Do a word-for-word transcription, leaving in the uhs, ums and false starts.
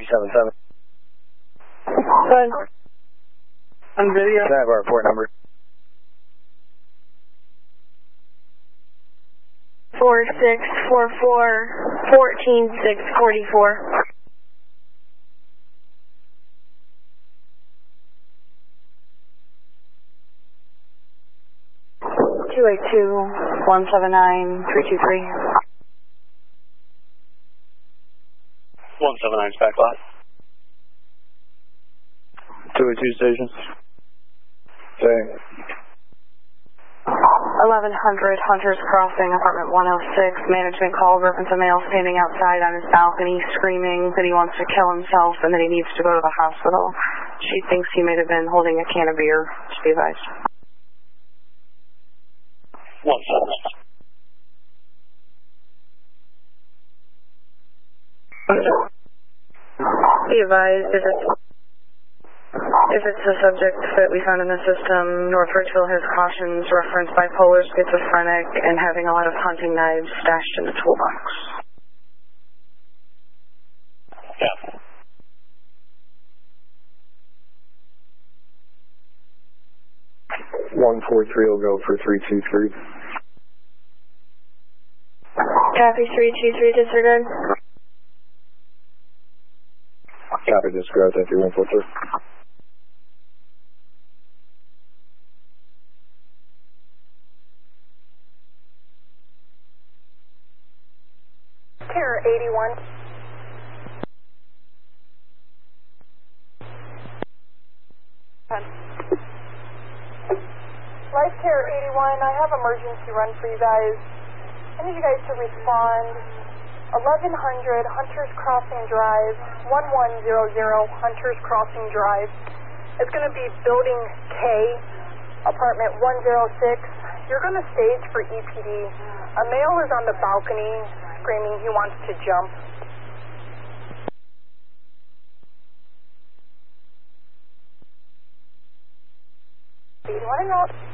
seven seven. Good. On video. Can I have our report number? Four six four four fourteen six forty four. Two eight two one seven nine three two three. One seven nine back lot. Two eight two stations. Same. eleven hundred Hunters Crossing, apartment one oh six. Management called reference a male standing outside on his balcony screaming that he wants to kill himself and that he needs to go to the hospital. She thinks he may have been holding a can of beer, to be advised. One seven nine. Be advised, if it's, if it's the subject that we found in the system, North Ridgeville has cautions referenced bipolar, schizophrenic, and having a lot of hunting knives stashed in the toolbox. Yeah. One four three will go for three two three. Copy three two three, disregard. Copy, disregard, thank you, one four three. Care eighty-one. Life Care eighty-one, I have emergency run for you guys. I need you guys to respond. eleven hundred Hunters Crossing Drive, one one zero zero Hunters Crossing Drive. It's going to be building K, apartment one oh six. You're going to stage for E P D. A male is on the balcony screaming he wants to jump. Do you want to know?